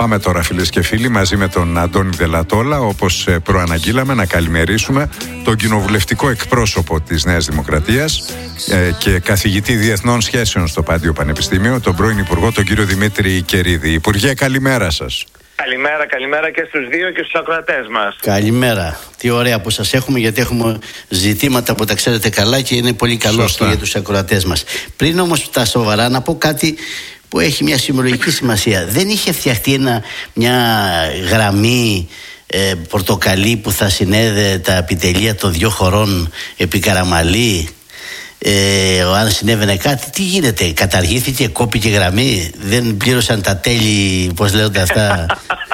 Πάμε τώρα, φίλες και φίλοι, μαζί με τον Αντώνη Δελατόλα, όπως προαναγγείλαμε, να καλημερίσουμε τον κοινοβουλευτικό εκπρόσωπο της Νέας Δημοκρατίας και καθηγητή διεθνών σχέσεων στο Πάντιο Πανεπιστήμιο, τον πρώην Υπουργό, τον κύριο Δημήτρη Κερίδη. Υπουργέ, καλημέρα σας. Καλημέρα και στους δύο και στους ακροατές μας. Καλημέρα. Τι ωραία που σας έχουμε, γιατί έχουμε ζητήματα που τα ξέρετε καλά και είναι πολύ καλό και για τους ακροατές μας. Πριν όμως τα σοβαρά, να πω κάτι που έχει μια σημειολογική σημασία. Δεν είχε φτιαχτεί μια γραμμή πορτοκαλί που θα συνέδε τα επιτελεία των δύο χωρών επί Καραμαλή? Αν συνέβαινε κάτι, τι γίνεται? Καταργήθηκε, κόπηκε γραμμή, δεν πλήρωσαν τα τέλη, πώς λέγονται αυτά?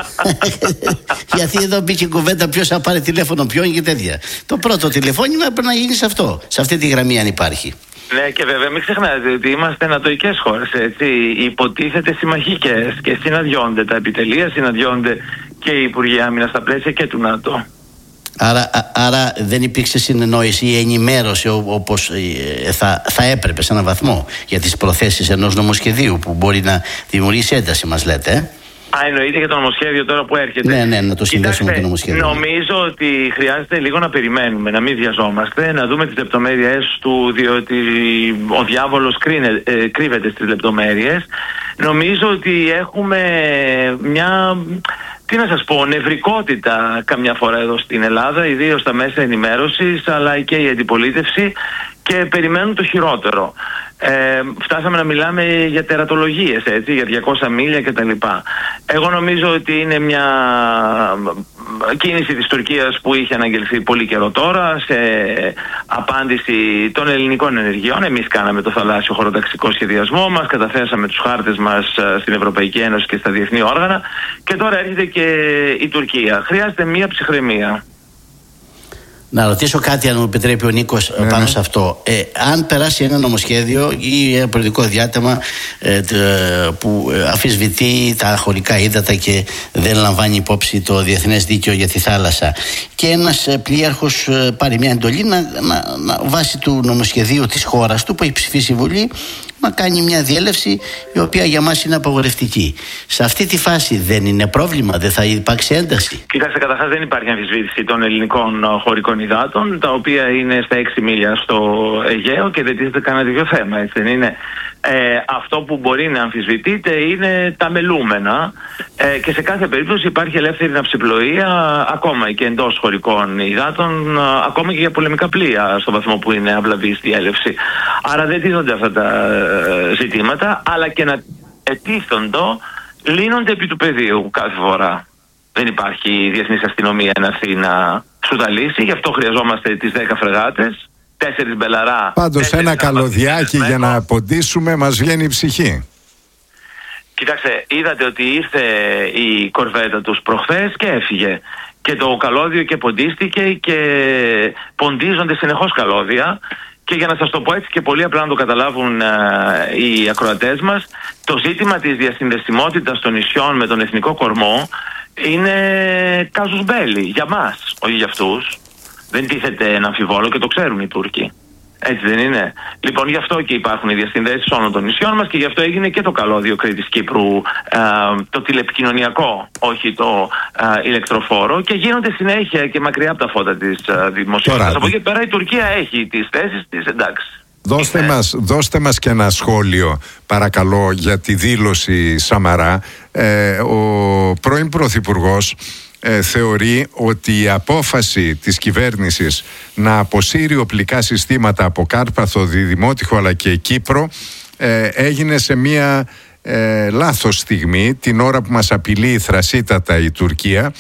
Γιατί εδώ μπήκε κουβέντα ποιος θα πάρει τηλέφωνο ποιον και τέτοια. Το πρώτο τηλεφώνημα πρέπει να γίνει σε αυτό, σε αυτή τη γραμμή, αν υπάρχει. Ναι, και βέβαια μην ξεχνάτε ότι είμαστε νατοικές χώρες, έτσι. Υποτίθεται συμμαχικές και συναντιόνται τα επιτελεία, συναντιόνται και οι Υπουργοί Άμυνας στα πλαίσια και του ΝΑΤΟ. Άρα δεν υπήρξε συνεννόηση ή ενημέρωση όπως θα έπρεπε σε έναν βαθμό για τις προθέσεις ενός νομοσχεδίου που μπορεί να δημιουργήσει ένταση, μας λέτε. Εννοείται για το νομοσχέδιο τώρα που έρχεται. Ναι, να το συνδέσουμε με το νομοσχέδιο. Νομίζω ότι χρειάζεται λίγο να περιμένουμε, να μην βιαζόμαστε, να δούμε τις λεπτομέρειες του, διότι ο διάβολος κρύβεται στις λεπτομέρειες. Νομίζω ότι έχουμε μια, τι να σας πω, νευρικότητα καμιά φορά εδώ στην Ελλάδα, ιδίως στα μέσα ενημέρωσης, αλλά και η αντιπολίτευση, και περιμένουν το χειρότερο. Φτάσαμε να μιλάμε για τερατολογίες, έτσι, για 200 μίλια κτλ. Εγώ νομίζω ότι είναι μια κίνηση της Τουρκίας που είχε αναγγελθεί πολύ καιρό τώρα, σε απάντηση των ελληνικών ενεργειών. Εμείς κάναμε το θαλάσσιο χωροταξικό σχεδιασμό μας, καταθέσαμε τους χάρτες μας στην Ευρωπαϊκή Ένωση και στα διεθνή όργανα, και τώρα έρχεται και η Τουρκία. Χρειάζεται μια ψυχραιμία. Να ρωτήσω κάτι, αν μου επιτρέπει ο Νίκος, πάνω σε αυτό. Αν περάσει ένα νομοσχέδιο ή ένα πολιτικό διάταγμα που αμφισβητεί τα χωρικά ύδατα και δεν λαμβάνει υπόψη το διεθνές δίκαιο για τη θάλασσα, και ένας πλοίαρχος πάρει μια εντολή να βάσει του νομοσχεδίου της χώρας του που έχει ψηφίσει η Βουλή, να κάνει μια διέλευση η οποία για μας είναι απαγορευτική. Σε αυτή τη φάση δεν είναι πρόβλημα, δεν θα υπάρξει ένταση? Κοιτάξτε, καταρχάς δεν υπάρχει αμφισβήτηση των ελληνικών χωρικών υδάτων, τα οποία είναι στα 6 μίλια στο Αιγαίο και δεν τίθεται κανένα τέτοιο θέμα, έτσι δεν είναι? Αυτό που μπορεί να αμφισβητείται είναι τα μελούμενα, και σε κάθε περίπτωση υπάρχει ελεύθερη ναυσιπλοεία ακόμα και εντός χωρικών υδάτων, ακόμα και για πολεμικά πλοία, στο βαθμό που είναι αυλαβής διέλευση. Άρα δεν τίθονται αυτά τα ζητήματα, αλλά και να ετίθοντο λύνονται επί του πεδίου κάθε φορά. Δεν υπάρχει διεθνής αστυνομία να έρθει να σου τα λύσει, γι' αυτό χρειαζόμαστε τις 10 φρεγάτες, 4 μπελαρά. Πάντως ένα καλωδιάκι για να ποντίσουμε μας βγαίνει η ψυχή. Κοιτάξτε, είδατε ότι ήρθε η κορβέτα τους προχθές και έφυγε. Και το καλώδιο και ποντίστηκε και ποντίζονται συνεχώς καλώδια. Και για να σας το πω έτσι και πολύ απλά να το καταλάβουν οι ακροατές μας, το ζήτημα της διασυνδεσιμότητας των νησιών με τον εθνικό κορμό είναι κάζους μπέλι για μας, όχι για αυτούς. Δεν τίθεται ένα αμφιβόλο και το ξέρουν οι Τούρκοι. Έτσι δεν είναι? Λοιπόν, γι' αυτό και υπάρχουν οι διασυνδέσεις όλων των νησιών μας, και γι' αυτό έγινε και το καλώδιο Κρήτης-Κύπρου, το τηλεπικοινωνιακό, όχι το ηλεκτροφόρο, και γίνονται συνέχεια και μακριά από τα φώτα της δημοσιότητας. Από εκεί πέρα η Τουρκία έχει τις θέσεις της, εντάξει. Δώστε μας και ένα σχόλιο, παρακαλώ, για τη δήλωση Σαμαρά. Ο πρώην Πρωθυπουργός θεωρεί ότι η απόφαση της κυβέρνησης να αποσύρει οπλικά συστήματα από Κάρπαθο, Διδημότυχο αλλά και Κύπρο έγινε σε μια λάθος στιγμή, την ώρα που μας απειλεί θρασίτατα η Τουρκία,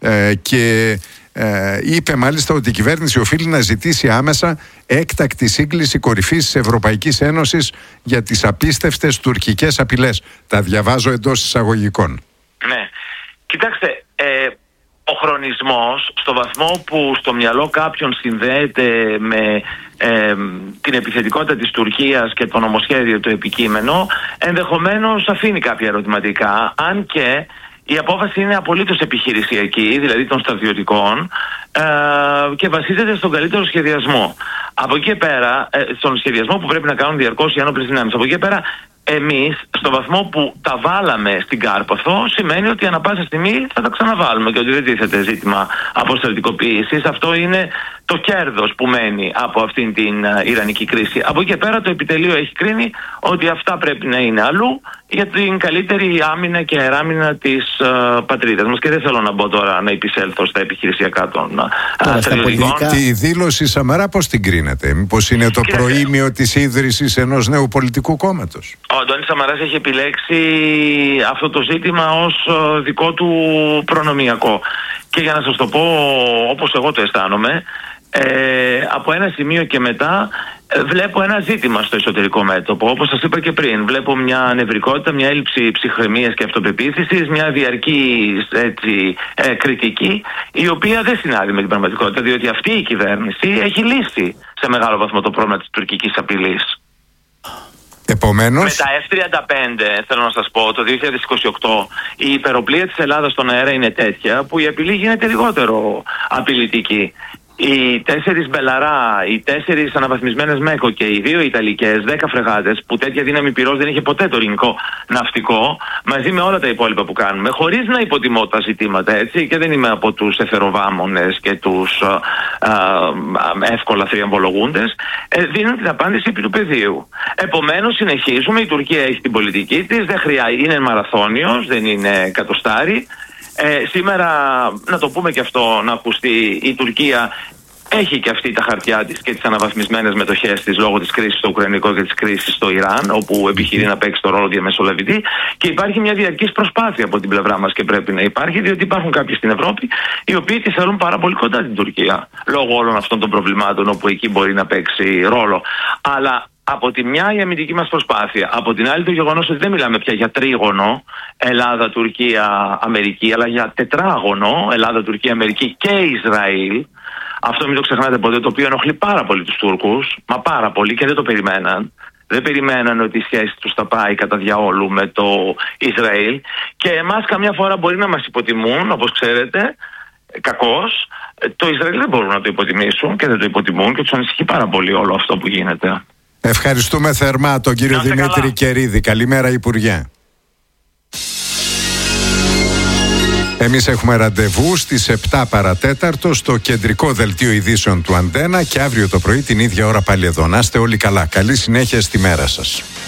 και είπε μάλιστα ότι η κυβέρνηση οφείλει να ζητήσει άμεσα έκτακτη σύγκληση κορυφής της Ευρωπαϊκής Ένωσης για τις απίστευτες τουρκικές απειλές. Τα διαβάζω εντός εισαγωγικών. Ναι, κοιτάξτε, ο χρονισμός, στο βαθμό που στο μυαλό κάποιον συνδέεται με την επιθετικότητα της Τουρκίας και το νομοσχέδιο το επικείμενο, ενδεχομένως αφήνει κάποια ερωτηματικά, αν και η απόφαση είναι απολύτως επιχειρησιακή, δηλαδή των στρατιωτικών, και βασίζεται στον καλύτερο σχεδιασμό. Από εκεί πέρα, στον σχεδιασμό που πρέπει να κάνουν διαρκώς οι ένοπλες δυνάμεις. Από εκεί πέρα, εμείς στο βαθμό που τα βάλαμε στην Κάρπαθο, σημαίνει ότι ανά πάσα στιγμή θα τα ξαναβάλουμε και ότι δεν τίθεται ζήτημα αποστρατικοποίησης. Αυτό είναι το κέρδος που μένει από αυτήν την Ιρανική κρίση. Από εκεί και πέρα το επιτελείο έχει κρίνει ότι αυτά πρέπει να είναι αλλού για την καλύτερη άμυνα και αεράμυνα της πατρίδας μας. Και δεν θέλω να μπω τώρα να επισέλθω στα επιχειρησιακά των στρατιωτικών. Τη δήλωση Σαμαρά πώς την κρίνετε? Μήπως είναι το προήμιο της ίδρυσης ενός νέου πολιτικού κόμματος? Ο Αντώνης Σαμαράς έχει επιλέξει αυτό το ζήτημα ως δικό του προνομιακό. Και για να σας το πω όπως εγώ το αισθάνομαι, από ένα σημείο και μετά βλέπω ένα ζήτημα στο εσωτερικό μέτωπο. Όπως σας είπα και πριν, βλέπω μια νευρικότητα, μια έλλειψη ψυχραιμίας και αυτοπεποίθησης, μια διαρκή κριτική, η οποία δεν συνάδει με την πραγματικότητα, διότι αυτή η κυβέρνηση έχει λύσει σε μεγάλο βαθμό το πρόβλημα της τουρκικής απειλής. Επομένως, με τα F-35, θέλω να σας πω, το 2028 η υπεροπλία της Ελλάδας στον αέρα είναι τέτοια που η απειλή γίνεται λιγότερο απειλητική. Οι 4 Μπελαρά, οι 4 αναβαθμισμένες ΜΕΚΟ και οι 2 Ιταλικές, 10 φρεγάτες, που τέτοια δύναμη πυρός δεν είχε ποτέ το ελληνικό ναυτικό, μαζί με όλα τα υπόλοιπα που κάνουμε, χωρίς να υποτιμώ τα ζητήματα, έτσι, και δεν είμαι από τους εθεροβάμονες και τους εύκολα θριαμβολογούντες, δίνουν την απάντηση επί του πεδίου. Επομένως, συνεχίζουμε, η Τουρκία έχει την πολιτική της, δεν χρειάζεται, είναι μαραθώνιος, δεν είναι κατοστάρι. Σήμερα, να το πούμε και αυτό να ακουστεί, η Τουρκία έχει και αυτή τα χαρτιά της και τις αναβαθμισμένες μετοχές της λόγω της κρίσης στο Ουκρανικό και της κρίσης στο Ιράν, όπου επιχειρεί να παίξει το ρόλο διαμεσολαβητή, και υπάρχει μια διαρκής προσπάθεια από την πλευρά μας και πρέπει να υπάρχει, διότι υπάρχουν κάποιοι στην Ευρώπη οι οποίοι τη θέλουν πάρα πολύ κοντά την Τουρκία, λόγω όλων αυτών των προβλημάτων όπου εκεί μπορεί να παίξει ρόλο. Αλλά από τη μια η αμυντική μας προσπάθεια, από την άλλη το γεγονός ότι δεν μιλάμε πια για τρίγωνο Ελλάδα, Τουρκία, Αμερική, αλλά για τετράγωνο Ελλάδα, Τουρκία, Αμερική και Ισραήλ. Αυτό μην το ξεχνάτε ποτέ, το οποίο ενοχλεί πάρα πολύ τους Τούρκους, μα πάρα πολύ, και δεν το περιμέναν. Δεν περιμέναν ότι η σχέση τους θα πάει κατά διαόλου με το Ισραήλ, και εμάς καμιά φορά μπορεί να μας υποτιμούν, όπως ξέρετε, κακώς. Το Ισραήλ δεν μπορούν να το υποτιμήσουν και δεν το υποτιμούν και τους ανησυχεί πάρα πολύ όλο αυτό που γίνεται. Ευχαριστούμε θερμά τον κύριο Δημήτρη Κερίδη. Καλημέρα, Υπουργέ. Εμείς έχουμε ραντεβού στις 7 παρατέταρτο στο κεντρικό δελτίο ειδήσεων του Αντένα, και αύριο το πρωί την ίδια ώρα πάλι εδώ. Να είστε όλοι καλά. Καλή συνέχεια στη μέρα σας.